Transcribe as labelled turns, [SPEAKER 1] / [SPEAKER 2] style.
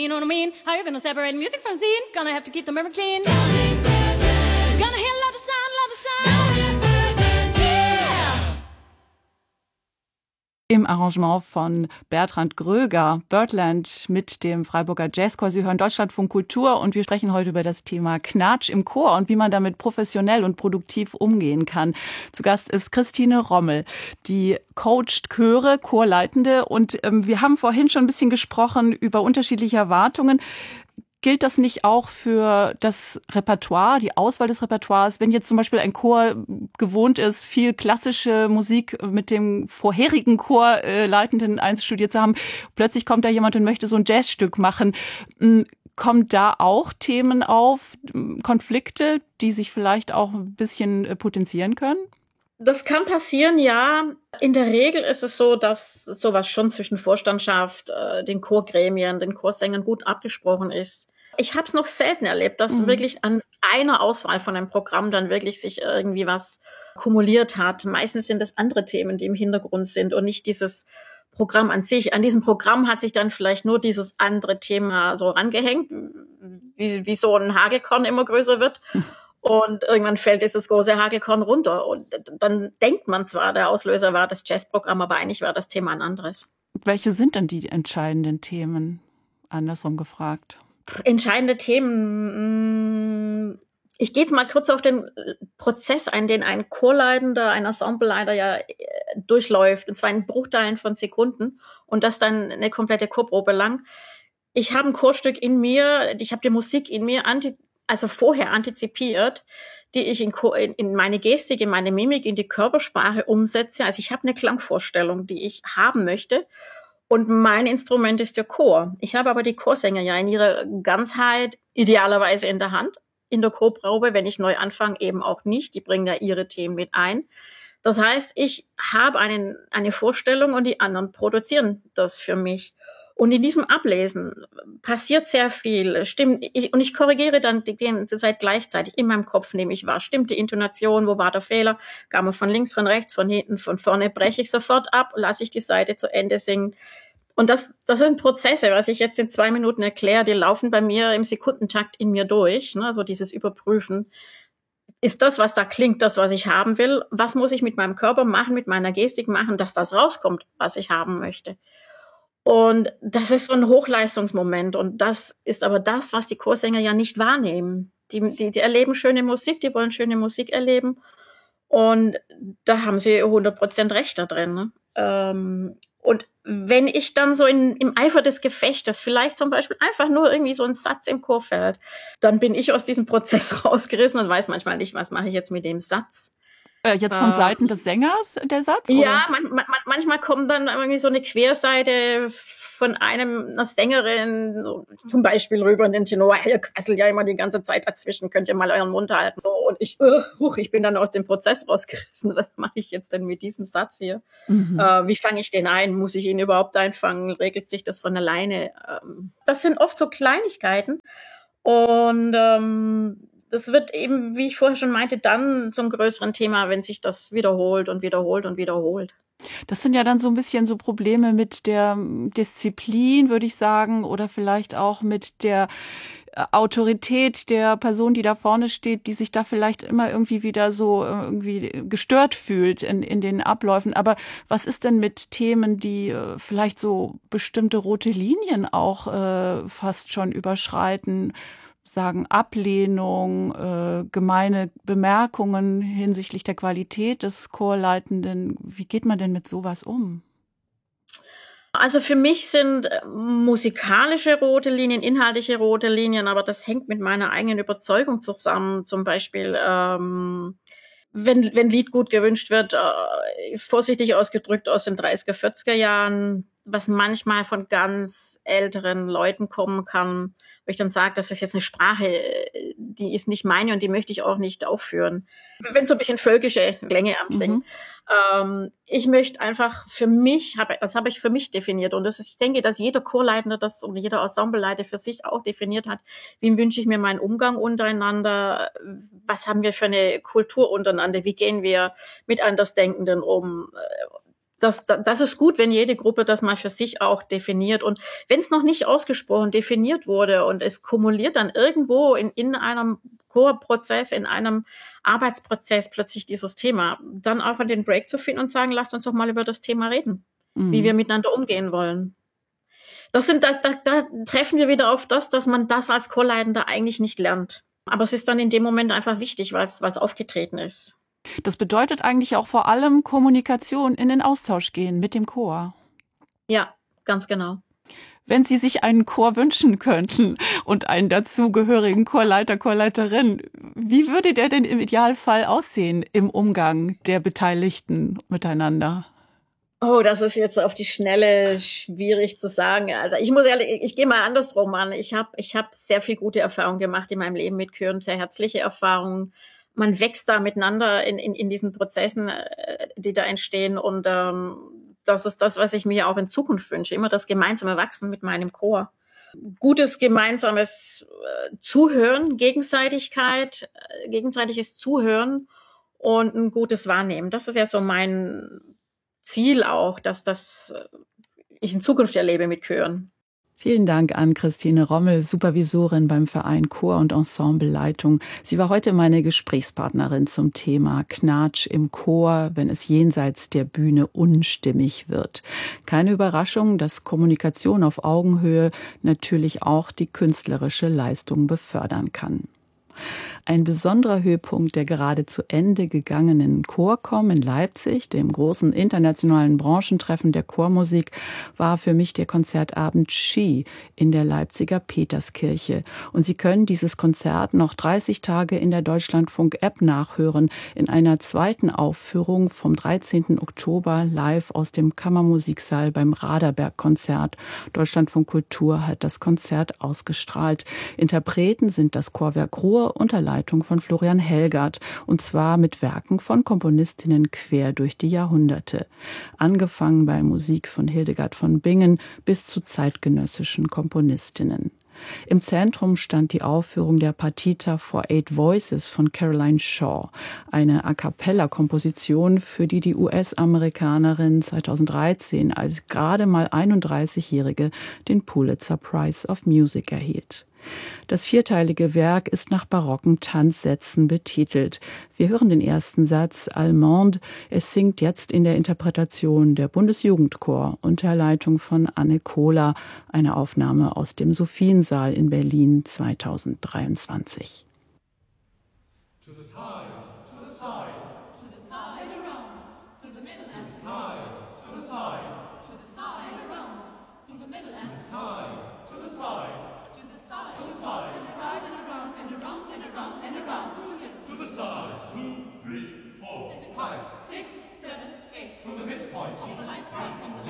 [SPEAKER 1] You know what I mean? How you gonna separate music from scene? Gonna have to keep the memory clean. Gonna hear love the sound, love the sound. Yeah!
[SPEAKER 2] Im Arrangement von Bertrand Gröger, Birdland mit dem Freiburger Jazzchor. Sie hören Deutschlandfunk Kultur und wir sprechen heute über das Thema Knatsch im Chor und wie man damit professionell und produktiv umgehen kann. Zu Gast ist Christine Rommel, die coacht Chöre, Chorleitende und wir haben vorhin schon ein bisschen gesprochen über unterschiedliche Erwartungen. Gilt das nicht auch für das Repertoire, die Auswahl des Repertoires? Wenn jetzt zum Beispiel ein Chor gewohnt ist, viel klassische Musik mit dem vorherigen Chorleitenden einstudiert zu haben, plötzlich kommt da jemand und möchte so ein Jazzstück machen. Kommen da auch Themen auf, Konflikte, die sich vielleicht auch ein bisschen potenzieren können?
[SPEAKER 3] Das kann passieren, ja. In der Regel ist es so, dass sowas schon zwischen Vorstandschaft, den Chorgremien, den Chorsängern gut abgesprochen ist. Ich habe es noch selten erlebt, dass wirklich an einer Auswahl von einem Programm dann wirklich sich irgendwie was kumuliert hat. Meistens sind das andere Themen, die im Hintergrund sind und nicht dieses Programm an sich. An diesem Programm hat sich dann vielleicht nur dieses andere Thema so rangehängt, wie so ein Hagelkorn immer größer wird. Und irgendwann fällt dieses große Hagelkorn runter. Und dann denkt man zwar, der Auslöser war das Jazzprogramm, aber eigentlich war das Thema ein anderes.
[SPEAKER 2] Welche sind denn die entscheidenden Themen, andersrum gefragt?
[SPEAKER 3] Entscheidende Themen. Ich gehe jetzt mal kurz auf den Prozess ein, den ein Chorleitender, ein Ensembleleiter ja durchläuft. Und zwar in Bruchteilen von Sekunden. Und das dann eine komplette Chorprobe lang. Ich habe ein Chorstück in mir, ich habe die Musik in mir vorher antizipiert, die ich in meine Gestik, in meine Mimik, in die Körpersprache umsetze. Also ich habe eine Klangvorstellung, die ich haben möchte. Und mein Instrument ist der Chor. Ich habe aber die Chorsänger ja in ihrer Ganzheit idealerweise in der Hand. In der Chorprobe, wenn ich neu anfange, eben auch nicht. Die bringen ja ihre Themen mit ein. Das heißt, ich habe eine Vorstellung und die anderen produzieren das für mich. Und in diesem Ablesen passiert sehr viel. Und ich korrigiere dann die ganze Zeit gleichzeitig. In meinem Kopf nehme ich wahr. Stimmt die Intonation? Wo war der Fehler? Kam er von links, von rechts, von hinten, von vorne? Breche ich sofort ab? Lasse ich die Seite zu Ende singen? Und das sind Prozesse, was ich jetzt in 2 Minuten erkläre, die laufen bei mir im Sekundentakt in mir durch. Ne? So dieses Überprüfen. Ist das, was da klingt, das, was ich haben will? Was muss ich mit meinem Körper machen, mit meiner Gestik machen, dass das rauskommt, was ich haben möchte? Und das ist so ein Hochleistungsmoment. Und das ist aber das, was die Chorsänger ja nicht wahrnehmen. Die erleben schöne Musik, die wollen schöne Musik erleben. Und da haben sie 100% Recht da drin. Ne? Und wenn ich dann so im Eifer des Gefechtes vielleicht zum Beispiel einfach nur irgendwie so ein Satz im Chor fällt, dann bin ich aus diesem Prozess rausgerissen und weiß manchmal nicht, was mache ich jetzt mit dem Satz.
[SPEAKER 2] Jetzt von Seiten des Sängers, der Satz?
[SPEAKER 3] Ja, manchmal kommt dann irgendwie so eine Querseite von einer Sängerin zum Beispiel rüber in den Tenor. Ihr quasselt ja immer die ganze Zeit dazwischen, könnt ihr mal euren Mund halten. So, und ich bin dann aus dem Prozess rausgerissen. Was mache ich jetzt denn mit diesem Satz hier? Wie fange ich den ein? Muss ich ihn überhaupt einfangen? Regelt sich das von alleine? Das sind oft so Kleinigkeiten. Und das wird eben, wie ich vorher schon meinte, dann zum größeren Thema, wenn sich das wiederholt und wiederholt und wiederholt.
[SPEAKER 2] Das sind ja dann so ein bisschen so Probleme mit der Disziplin, würde ich sagen, oder vielleicht auch mit der Autorität der Person, die da vorne steht, die sich da vielleicht immer irgendwie wieder so irgendwie gestört fühlt in den Abläufen. Aber was ist denn mit Themen, die vielleicht so bestimmte rote Linien auch fast schon überschreiten? Sagen Ablehnung, gemeine Bemerkungen hinsichtlich der Qualität des Chorleitenden. Wie geht man denn mit sowas um?
[SPEAKER 3] Also für mich sind musikalische rote Linien, inhaltliche rote Linien, aber das hängt mit meiner eigenen Überzeugung zusammen. Zum Beispiel, wenn Lied gut gewünscht wird, vorsichtig ausgedrückt aus den 30er, 40er Jahren, was manchmal von ganz älteren Leuten kommen kann, wo ich dann sage, das ist jetzt eine Sprache, die ist nicht meine und die möchte ich auch nicht aufführen. Wenn so ein bisschen völkische Klänge anklingen. Ich möchte einfach für mich, das habe ich für mich definiert und ich denke, dass jeder Chorleitende das und jeder Ensembleleiter für sich auch definiert hat, wie wünsche ich mir meinen Umgang untereinander, was haben wir für eine Kultur untereinander, wie gehen wir mit Andersdenkenden um. das ist gut, wenn jede Gruppe das mal für sich auch definiert. Und wenn es noch nicht ausgesprochen definiert wurde und es kumuliert dann irgendwo in einem Chorprozess, in einem Arbeitsprozess plötzlich dieses Thema, dann auch den Break zu finden und sagen, lasst uns doch mal über das Thema reden, wie wir miteinander umgehen wollen. Da treffen wir wieder auf dass man das als Chorleitender eigentlich nicht lernt. Aber es ist dann in dem Moment einfach wichtig, weil es aufgetreten ist.
[SPEAKER 2] Das bedeutet eigentlich auch vor allem Kommunikation, in den Austausch gehen mit dem Chor.
[SPEAKER 3] Ja, ganz genau.
[SPEAKER 2] Wenn Sie sich einen Chor wünschen könnten und einen dazugehörigen Chorleiter, Chorleiterin, wie würde der denn im Idealfall aussehen im Umgang der Beteiligten miteinander?
[SPEAKER 3] Oh, das ist jetzt auf die Schnelle schwierig zu sagen. Also ich muss ehrlich, ich gehe mal andersrum an. Ich hab sehr viel gute Erfahrungen gemacht in meinem Leben mit Chören, sehr herzliche Erfahrungen. Man wächst da miteinander in diesen Prozessen, die da entstehen. Und das ist das, was ich mir auch in Zukunft wünsche. Immer das gemeinsame Wachsen mit meinem Chor. Gutes gemeinsames Zuhören, gegenseitiges Zuhören und ein gutes Wahrnehmen. Das wäre so mein Ziel auch, dass ich in Zukunft erlebe mit Chören.
[SPEAKER 2] Vielen Dank an Christine Rommel, Supervisorin beim Verein Chor- und Ensembleleitung. Sie war heute meine Gesprächspartnerin zum Thema Knatsch im Chor, wenn es jenseits der Bühne unstimmig wird. Keine Überraschung, dass Kommunikation auf Augenhöhe natürlich auch die künstlerische Leistung befördern kann. Ein besonderer Höhepunkt der gerade zu Ende gegangenen Chorcom in Leipzig, dem großen internationalen Branchentreffen der Chormusik, war für mich der Konzertabend Ski in der Leipziger Peterskirche. Und Sie können dieses Konzert noch 30 Tage in der Deutschlandfunk-App nachhören, in einer zweiten Aufführung vom 13. Oktober live aus dem Kammermusiksaal beim Raderberg-Konzert. Deutschlandfunk Kultur hat das Konzert ausgestrahlt. Interpreten sind das Chorwerk Ruhr unter Leitung von Florian Helgert, und zwar mit Werken von Komponistinnen quer durch die Jahrhunderte. Angefangen bei Musik von Hildegard von Bingen bis zu zeitgenössischen Komponistinnen. Im Zentrum stand die Aufführung der Partita for 8 Voices von Caroline Shaw, eine A-cappella-Komposition, für die die US-Amerikanerin 2013 als gerade mal 31-Jährige den Pulitzer Prize of Music erhielt. Das vierteilige Werk ist nach barocken Tanzsätzen betitelt. Wir hören den ersten Satz Allemande. Es singt jetzt in der Interpretation der Bundesjugendchor unter Leitung von Anne Kohler, eine Aufnahme aus dem Sophiensaal in Berlin 2023.
[SPEAKER 4] To the side, to the side, to the side around, through the middle and side, to the side, to the side around, through the middle and side, to the side. To the side, to the side, and around, and around, and around, and around, to the side, 2, 3, 4, 5, 6, 7, 8, to the midpoint, to the line,